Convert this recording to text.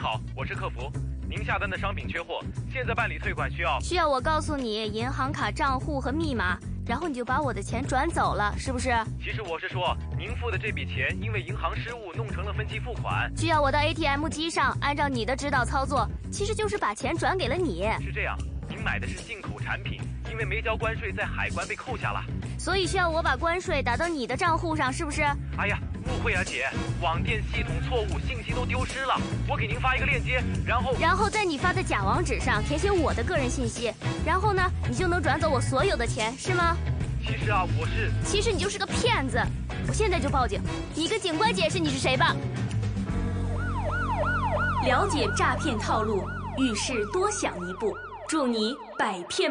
好，我是客服，您下单的商品缺货，现在办理退款需要我告诉你银行卡账户和密码，然后你就把我的钱转走了，是不是？ 其实我是说，您付的这笔钱因为银行失误弄成了分期付款， 需要我到 ATM 机上按照你的指导操作，其实就是把钱转给了你。 是这样，您买的是进口产品，因为没交关税，在海关被扣下了， 所以需要我把关税打到你的账户上，是不是？ 哎呀，误会啊姐，网店系统错误，信息都丢失了，我给您发一个链接，然后在你发的假网址上填写我的个人信息，然后呢，你就能转走我所有的钱，是吗？ 其实你就是个骗子，我现在就报警，你跟警官解释你是谁吧。 了解诈骗套路，遇事多想一步，祝你百骗